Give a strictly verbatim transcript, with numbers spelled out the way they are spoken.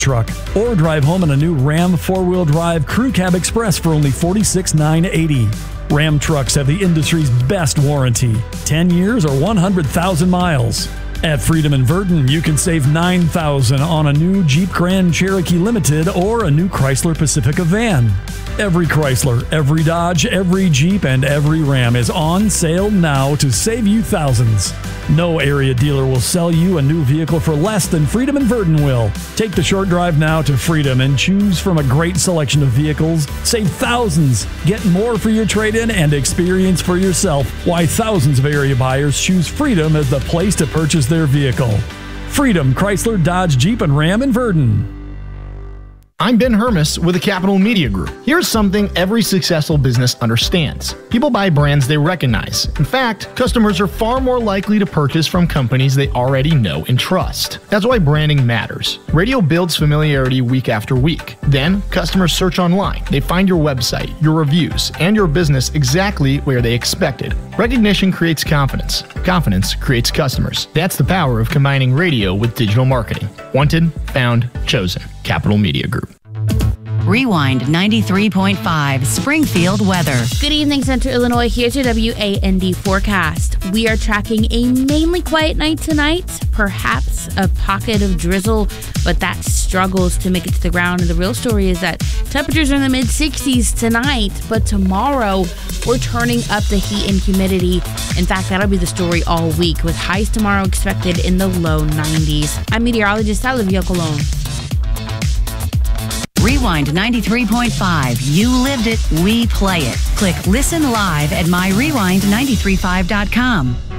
truck, or drive home in a new Ram four-wheel drive Crew Cab Express for only forty-six thousand nine hundred eighty dollars. Ram trucks have the industry's best warranty, ten years or one hundred thousand miles. At Freedom in Virden, you can save nine thousand dollars on a new Jeep Grand Cherokee Limited or a new Chrysler Pacifica van. Every Chrysler, every Dodge, every Jeep, and every Ram is on sale now to save you thousands. No area dealer will sell you a new vehicle for less than Freedom in Virden will. Take the short drive now to Freedom and choose from a great selection of vehicles. Save thousands. Get more for your trade-in and experience for yourself why thousands of area buyers choose Freedom as the place to purchase their vehicle. Freedom, Chrysler, Dodge, Jeep, and Ram in Virden. I'm Ben Hermes with the Capital Media Group. Here's something every successful business understands. People buy brands they recognize. In fact, customers are far more likely to purchase from companies they already know and trust. That's why branding matters. Radio builds familiarity week after week. Then, customers search online. They find your website, your reviews, and your business exactly where they expected. Recognition creates confidence. Confidence creates customers. That's the power of combining radio with digital marketing. Wanted, found, chosen. Capital Media Group. Rewind ninety-three point five Springfield weather. Good evening, Central Illinois. Here's your W A N D forecast. We are tracking a mainly quiet night tonight, perhaps a pocket of drizzle, but that struggles to make it to the ground. And the real story is that temperatures are in the mid sixties tonight, but tomorrow we're turning up the heat and humidity. In fact, that'll be the story all week, with highs tomorrow expected in the low nineties. I'm meteorologist Olivia Colon. Rewind ninety-three point five. You lived it, we play it. Click listen live at my rewind nine three five dot com.